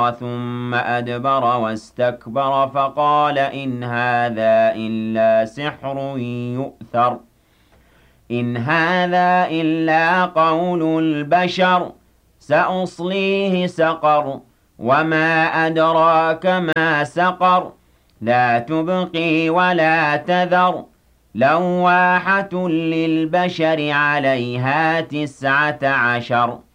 ثم أدبر واستكبر فقال إن هذا إلا سحر يؤثر إن هذا إلا قول البشر سأصليه سقر وما أدراك ما سقر لا تبقي ولا تذر لواحة للبشر عليها 19